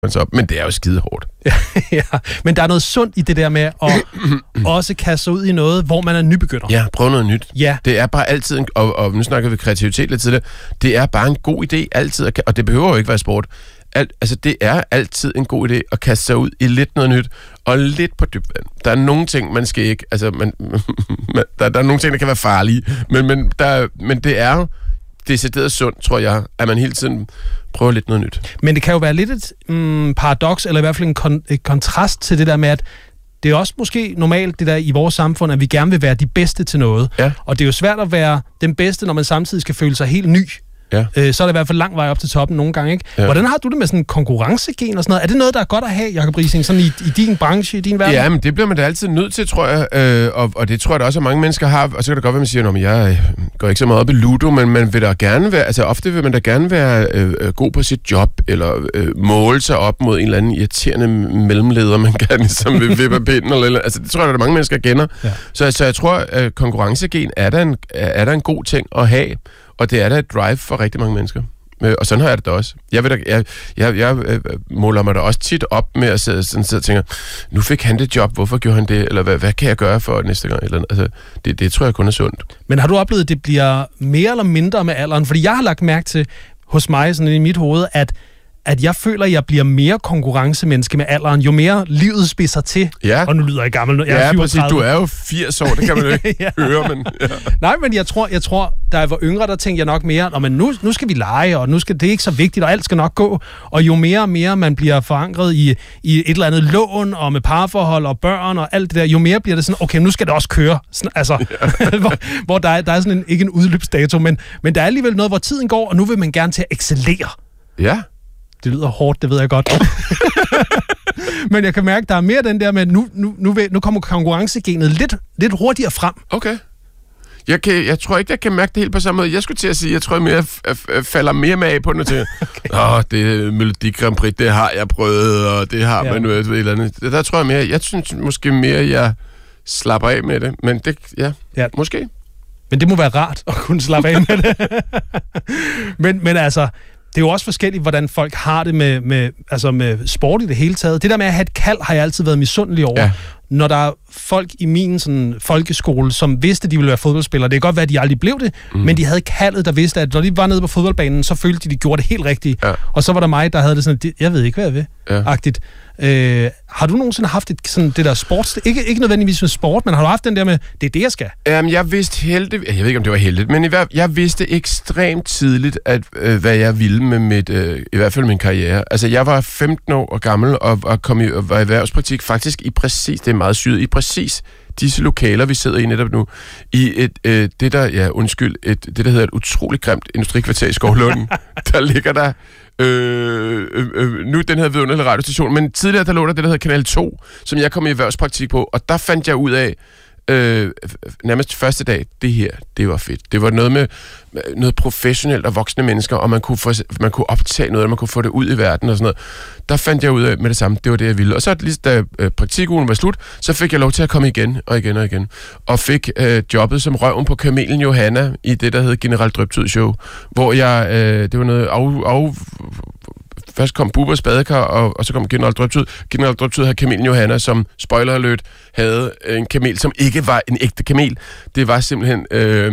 man så op. Men det er jo skide hårdt. Ja, men der er noget sundt i det der med at også kaste sig ud i noget, hvor man er nybegynder. Ja, prøv noget nyt. Ja. Det er bare altid, og nu snakker vi kreativitet lidt tidligere, det er bare en god idé altid, og det behøver jo ikke være sport. Altså, det er altid en god idé at kaste sig ud i lidt noget nyt, og lidt på dybt vand. Der er nogle ting, man skal ikke... Altså, der er nogle ting, der kan være farlige, men det er jo decideret sundt, tror jeg, at man hele tiden prøver lidt noget nyt. Men det kan jo være lidt et paradoks, eller i hvert fald et kontrast til det der med, at det er også måske normalt det der i vores samfund, at vi gerne vil være de bedste til noget. Ja. Og det er jo svært at være den bedste, når man samtidig skal føle sig helt ny. Ja. Så er det i hvert fald lang vej op til toppen nogle gange, ikke? Ja. Hvordan har du det med sådan konkurrencegen og sådan noget? Er det noget, der er godt at have, Jacob Riising, sådan i din branche, i din verden? Ja, men det bliver man da altid nødt til, tror jeg. Og det tror jeg da også, at mange mennesker har. Og så kan det godt være, at man siger, at jeg går ikke så meget op i ludo, men man vil da gerne være... Altså ofte vil man da gerne være god på sit job, eller måle sig op mod en eller anden irriterende mellemleder, man kan ligesom vil vippe pinden. Altså det tror jeg, at mange mennesker kender. Ja. Så jeg tror, at konkurrencegen er der en god ting at have. Og det er da et drive for rigtig mange mennesker. Og sådan har jeg det da også. Jeg måler mig da også tit op med at sidde og tænke, nu fik han det job, hvorfor gjorde han det? Eller hvad kan jeg gøre for næste gang? Eller, altså, det tror jeg kun er sundt. Men har du oplevet, at det bliver mere eller mindre med alderen? Fordi jeg har lagt mærke til hos mig, sådan i mit hoved, at jeg føler, at jeg bliver mere konkurrencemenneske med alderen, jo mere livet spidser til. Ja. Og nu lyder jeg gammel. Jeg er 37. Præcis. Du er jo 80 år, det kan man jo ikke høre. Men, ja. Nej, men jeg tror, da jeg var yngre, der tænkte jeg nok mere, men nu skal vi lege, og det er ikke så vigtigt, og alt skal nok gå. Og jo mere og mere man bliver forankret i et eller andet lån, og med parforhold og børn og alt det der, jo mere bliver det sådan, okay, nu skal det også køre. Altså, hvor der er sådan ikke en udløbsdato, men der er alligevel noget, hvor tiden går, og nu vil man gerne til at excellere. Ja. Det lyder hårdt, det ved jeg godt. Men jeg kan mærke, der er mere den der med, nu kommer konkurrencegenet lidt hurtigere frem. Okay. Jeg tror ikke, jeg kan mærke det helt på samme måde. Jeg skulle til at sige, jeg tror, jeg falder mere med af på den til. Okay. Det Melodi Grand Prix, det har jeg prøvet, og det har man jo et eller andet. Der tror jeg mere, jeg synes måske mere, jeg slapper af med det. Men det, måske. Men det må være rart at kunne slappe af med det. men altså... Det er jo også forskelligt, hvordan folk har det med sport i det hele taget. Det der med at have et kald, har jeg altid været misundelig over. Ja. Når der er folk i min sådan, folkeskole, som vidste, at de ville være fodboldspillere. Det kan godt være, at de aldrig blev det, men de havde kaldet, der vidste, at når de var nede på fodboldbanen, så følte de gjorde det helt rigtigt. Ja. Og så var der mig, der havde det sådan, jeg ved ikke, hvad jeg vil. Agtigt. Har du nogensinde haft det der sports... Ikke nødvendigvis med sport, men har du haft den der med, det er det, jeg skal? Jeg vidste heldigt... Jeg ved ikke, om det var heldigt, men jeg vidste ekstremt tidligt, hvad jeg ville med i hvert fald min karriere. Altså, jeg var 15 år gammel og var i erhvervspraktik faktisk i præcis... Det er meget syret. I præcis disse lokaler, vi sidder i netop nu, i det der hedder et utroligt grimt industrikvarter i Skovlunden. Der ligger der nu den her vidunderlige radiostation, men tidligere der lå der det, der hedder Kanal 2, som jeg kom i erhvervspraktik på, og der fandt jeg ud af, nærmest første dag, det var fedt. Det var noget med noget professionelt og voksne mennesker, og man kunne optage noget, og man kunne få det ud i verden og sådan noget. Der fandt jeg ud af med det samme, det var det, jeg ville. Og så lige da praktikugen var slut, så fik jeg lov til at komme igen og igen og igen. Og fik jobbet som røven på Kamelen Johanna i det, der hed General Drøbtyd Show, hvor jeg, det var noget først kom Bubbers Badekar, og så kom General Drøbtyd. General Drøbtyd havde Kamelen Johanna, som, spoiler alert, havde en kamel, som ikke var en ægte kamel. Det var simpelthen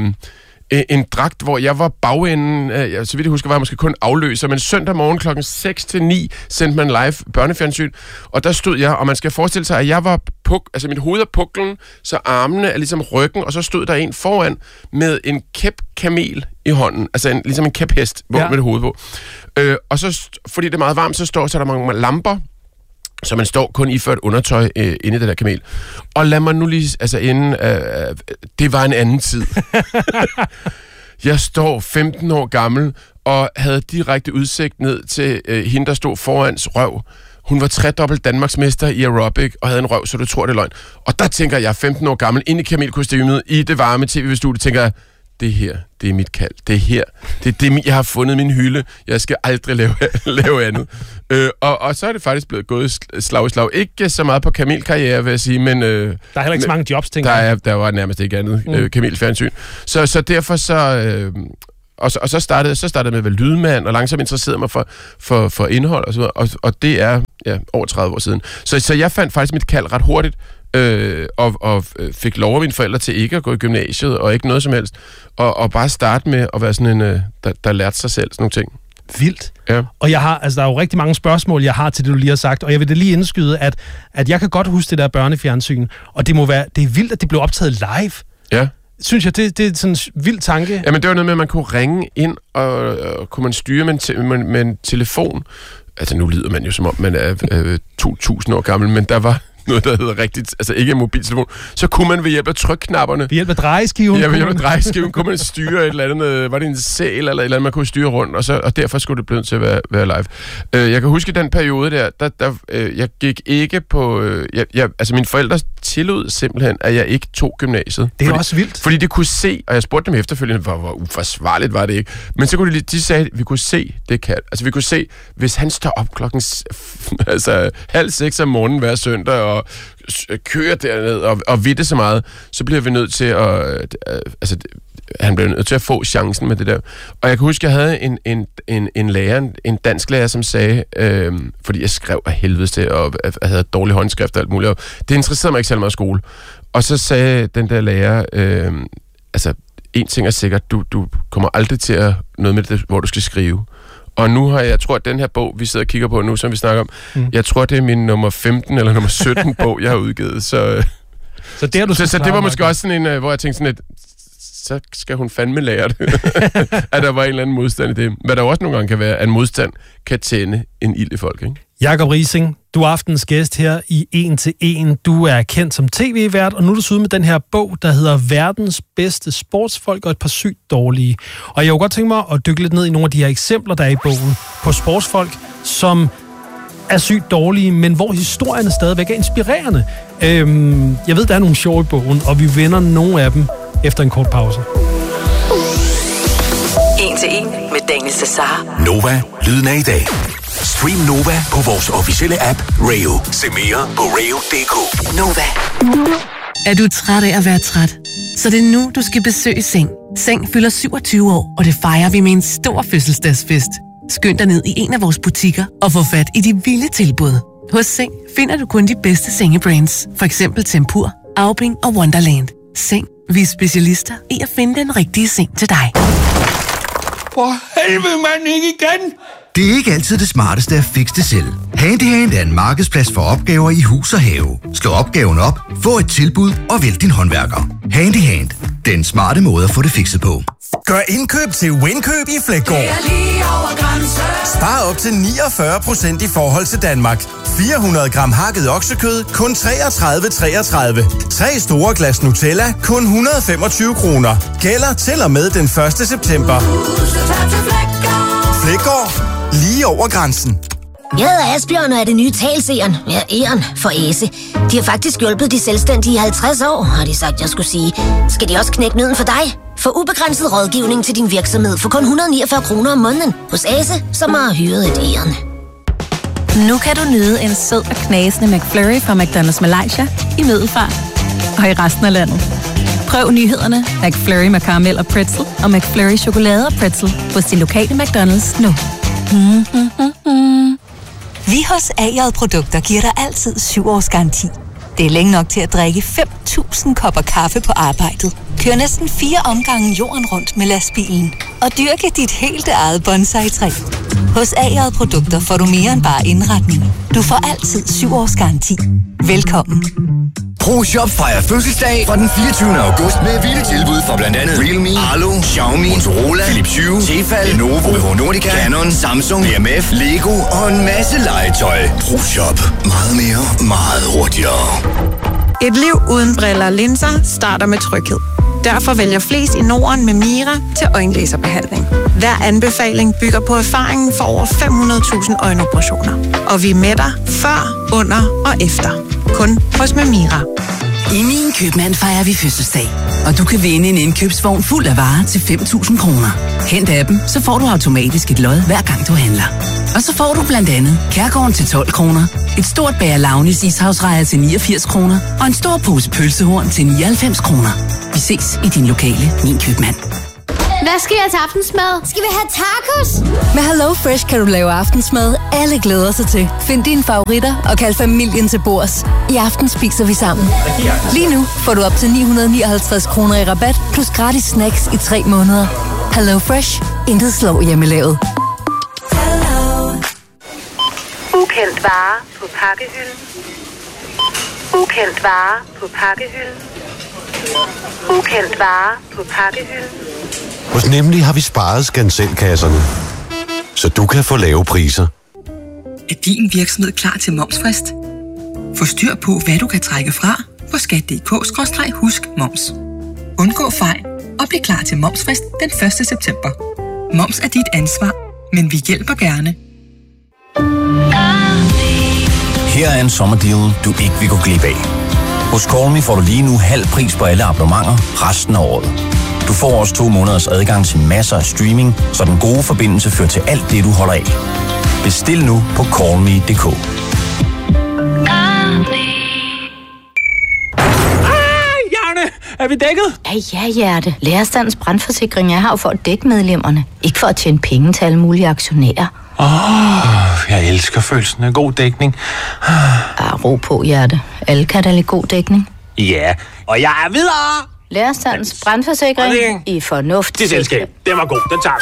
en dragt, hvor jeg var bagenden, så vidt jeg husker, var jeg måske kun afløser, men søndag morgen klokken 6 til 9 sendte man live børnefjernsyn, og der stod jeg, og man skal forestille sig, at jeg var altså mit hoved er puklen, så armene er ligesom ryggen, og så stod der en foran med en kæp-kamel i hånden, altså ligesom en kæphest, med det hoved på. Og så, fordi det er meget varmt, så der mange lamper, så man står kun iført undertøj inde i det der kamel. Og lad mig nu lige, altså inden, det var en anden tid. Jeg står 15 år gammel, og havde direkte udsigt ned til hende, der stod forans røv. Hun var 3-dobbelt Danmarksmester i aerobic, og havde en røv, så du tror, det er løgn. Og der tænker jeg, 15 år gammel, inde i kamelkostymet, i det varme tv-studie, tænker jeg, det her, det er mit kald. Det er her. Det er det, jeg har fundet min hylde. Jeg skal aldrig lave andet. Og så er det faktisk blevet gået slag i slag. Ikke så meget på kamelkarriere, vil jeg sige, men... der er heller ikke så mange jobs, tænker jeg. Der var nærmest ikke andet kamelfjernsyn. Så derfor så... og så startede jeg med at være lydmand, og langsomt interesserede mig for indhold og så videre, og det er over 30 år siden. Så jeg fandt faktisk mit kald ret hurtigt, og fik lov af mine forældre til ikke at gå i gymnasiet, og ikke noget som helst, og bare starte med at være sådan en, der lærte sig selv sådan nogle ting. Vildt. Ja. Og jeg har, der er jo rigtig mange spørgsmål, jeg har til det, du lige har sagt, og jeg vil det lige indskyde, at jeg kan godt huske det der børnefjernsyn, og det er vildt, at det blev optaget live. Ja. Synes jeg, det er sådan en vild tanke. Jamen, det var noget med, at man kunne ringe ind, og kunne man styre med en telefon. Altså, nu lyder man jo, som om man er 2000 år gammel, men der var noget, der hedder rigtigt, altså ikke en mobiltelefon, så kunne man ved hjælp af trykknapperne... Ved hjælp af drejeskiven? Ja, ved hjælp af drejeskiven kunne man styre et eller andet, var det en sæl eller et eller andet, man kunne styre rundt, og derfor skulle det blive til at være live. Jeg kan huske den periode der jeg gik ikke på... altså mine forældre tillod simpelthen, at jeg ikke tog gymnasiet. Det er også vildt. Fordi de kunne se, og jeg spurgte dem efterfølgende, hvor uforsvarligt var det ikke, men så kunne de sagde, at vi kunne se, det kan. Altså vi kunne se, hvis han står op klokken 5:30 om morgenen hver søndag, og kører derned og vitte så meget, så bliver vi nødt til at... han blev nødt til at få chancen med det der. Og jeg kan huske, at jeg havde en lærer, en dansk lærer, som sagde, fordi jeg skrev af helvedes til, og jeg havde dårlig håndskrift og alt muligt, og det interesserede mig ikke særlig meget i skole. Og så sagde den der lærer, en ting er sikkert, du kommer aldrig til at noget med det, hvor du skal skrive. Og nu har jeg tror, at den her bog, vi sidder og kigger på nu, som vi snakker om, jeg tror, det er min nummer 15 eller nummer 17 bog, jeg har udgivet. Så det var måske også sådan en, hvor jeg tænkte sådan lidt, så skal hun fandme lære det, at der var en eller anden modstand i det. Hvad der også nogle gange kan være, at en modstand kan tænde en ild i folk, ikke? Jakob Riising, du er aftens gæst her i 1 til 1. Du er kendt som tv-vært, og nu er du ude med den her bog, der hedder Verdens bedste sportsfolk og et par sygt dårlige. Og jeg kunne godt tænke mig at dykke lidt ned i nogle af de her eksempler, der er i bogen på sportsfolk, som er sygt dårlige, men hvor historierne stadigvæk er inspirerende. Jeg ved, der er nogle sjove i bogen, og vi vender nogle af dem efter en kort pause. 1 til 1 med Daniel Cesar. Nova, lyden af i dag. Stream Nova på vores officielle app Rayo. Se mere på rayo.dk. Nova. Er du træt af at være træt? Så det er nu, du skal besøge Seng. Seng fylder 27 år, og det fejrer vi med en stor fødselsdagsfest. Skynd dig ned i en af vores butikker og få fat i de vilde tilbud. Hos Seng finder du kun de bedste sengebrands. For eksempel Tempur, Aubing og Wonderland. Seng. Vi er specialister i at finde den rigtige seng til dig. For helvede, mand, ikke igen! Det er ikke altid det smarteste at fikse det selv. Handyhand er en markedsplads for opgaver i hus og have. Slå opgaven op, få et tilbud og vælg din håndværker. Handyhand. Den smarte måde at få det fikset på. Gør indkøb til Winkøb i Fleggaard. Spar op til 49% i forhold til Danmark. 400 gram hakket oksekød, kun 33,33. 3 store glas Nutella, kun 125 kroner. Gælder til og med den 1. september. Fleggaard. Lige over grænsen. Jeg hedder Asbjørn og er det nye talseren. Ja, Eren for Æse. De har faktisk hjulpet de selvstændige i 50 år, har de sagt, jeg skulle sige. Skal de også knække nøden for dig? For ubegrænset rådgivning til din virksomhed for kun 149 kroner om måneden. Hos Æse, som har hyret et Eren. Nu kan du nyde en sød og knasende McFlurry fra McDonald's Malaysia i Middelfart og i resten af landet. Prøv nyhederne McFlurry med karamel og pretzel og McFlurry chokolade og pretzel hos din lokale McDonald's nu. Vi hos A.J. Produkter giver dig altid 7 års garanti. Det er længe nok til at drikke 5.000 kopper kaffe på arbejdet. Kør næsten 4 omgange jorden rundt med lastbilen. Og dyrke dit helt eget bonsai-træ. Hos A.J. Produkter får du mere end bare indretning. Du får altid 7 års garanti. Velkommen. ProShop fejrer fødselsdag fra den 24. august med vilde tilbud fra blandt andet Realme, Arlo, Xiaomi, Motorola, Philips Hue, Tefal, Lenovo, BH Nordica, Canon, Samsung, BMF, Lego og en masse legetøj. ProShop. Meget mere, meget hurtigere. Et liv uden briller og linser starter med tryghed. Derfor vælger flest i Norden med Mira til øjenlaserbehandling. Hver anbefaling bygger på erfaringen for over 500.000 øjenoperationer. Og vi er med dig før, under og efter. Kun hos Mira. I Min Købmand fejrer vi fødselsdag, og du kan vinde en indkøbsvogn fuld af varer til 5.000 kroner. Hent appen, så får du automatisk et lod hver gang du handler. Og så får du blandt andet Kærgården til 12 kroner, et stort bager Launis ishavsrejer til 89 kroner og en stor pose pølsehorn til 99 kroner. Vi ses i din lokale Min Købmand. Hvad skal jeg til aftensmad? Skal vi have tacos? Med Hello Fresh kan du lave aftensmad, alle glæder sig til. Find dine favoritter og kald familien til bords. I aften spiser vi sammen. Lige nu får du op til 959 kroner i rabat, plus gratis snacks i 3 måneder. Hello Fresh. Intet slår hjemmelavet. Ukendt vare på pakkehylden. Ukendt vare på pakkehylden. Ukendt vare på pakkehylden. Hos Nemlig har vi sparet skanselkasserne, så du kan få lave priser. Er din virksomhed klar til momsfrist? Få styr på, hvad du kan trække fra på skat.dk/husk moms. Undgå fejl og bliv klar til momsfrist den 1. september. Moms er dit ansvar, men vi hjælper gerne. Her er en sommerdeal, du ikke vil gå glip af. Hos Call Me får du lige nu halv pris på alle abonnementer resten af året. Du får også 2 måneders adgang til masser af streaming, så den gode forbindelse fører til alt det, du holder af. Bestil nu på callme.dk. Javne, er vi dækket? Ja, Hjerte. Lærerstandens brandforsikring er her for at dække medlemmerne. Ikke for at tjene penge til alle mulige aktionærer. Jeg elsker følelsen af god dækning. Ro på, Hjerte. Alle kan da lide god dækning. Ja, og jeg er videre! Lærerstandens brandforsikring i fornuft. Det selskab. Den var god. Den tager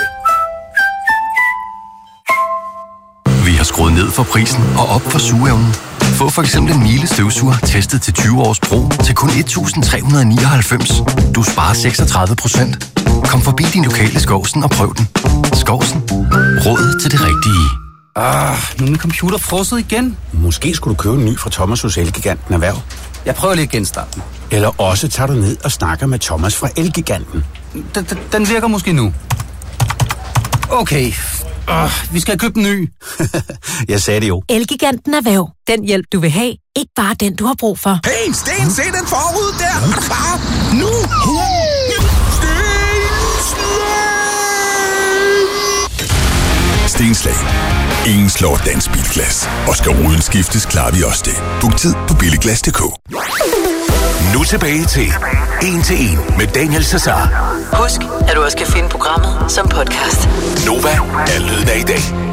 vi. Vi har skruet ned for prisen og op for sugeevnen. Få for eksempel en Miele støvsuger testet til 20 års brug til kun 1.399. Du sparer 36%. Kom forbi din lokale Skovsen og prøv den. Skovsen. Råd til det rigtige. Nu er min computer frosset igen. Måske skulle du købe en ny fra Thomas hos Elgiganten Erhverv. Jeg prøver lige at genstarte den. Eller også tager du ned og snakker med Thomas fra Elgiganten. Den virker måske nu. Okay. Vi skal købe en ny. Jeg sagde det jo. Elgiganten Erhverv. Den hjælp, du vil have. Ikke bare den, du har brug for. Hey, Sten, se den forud der. Er du klar? Nu! Stenslag. Ingen slår dansk bilglas. Og skal ruden skiftes, klarer vi også det. Book tid på billiglas.dk. Nu tilbage til 1 til 1 med Daniel Cesar. Husk, at du også kan finde programmet som podcast. Nova er lyden af i dag.